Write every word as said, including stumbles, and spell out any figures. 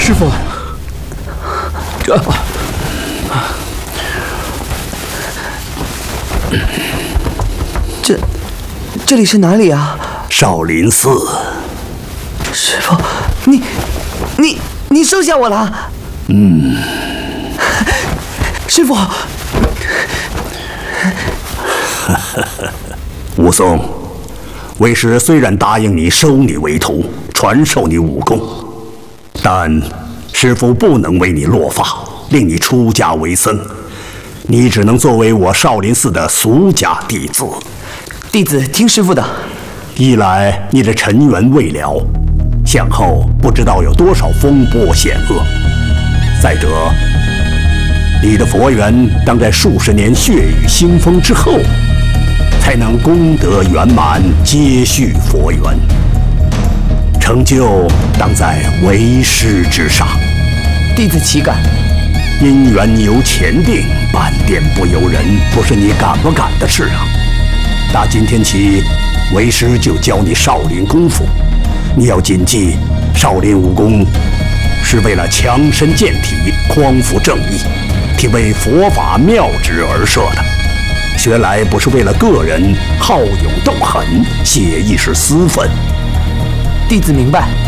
师傅，这这这里是哪里啊？ 少林寺。 师傅，你你你收下我了？ 嗯。 师傅。 武松，为师虽然答应你收你为徒，传授你武功，但师父不能为你落发，令你出家为僧，你只能作为我少林寺的俗家弟子。 弟子听师父的。 一来你的尘缘未了，向后不知道有多少风波险恶；再者，你的佛缘当在数十年血雨腥风之后，才能功德圆满，接续佛缘。成就当在为师之上。 弟子岂敢？ 姻缘由前定，半点不由人，不是你敢不敢的事啊！打今天起，为师就教你少林功夫。你要谨记，少林武功是为了强身健体、匡扶正义，体为佛法妙旨而设的。学来不是为了个人好勇斗狠、写一时私愤。 弟子明白。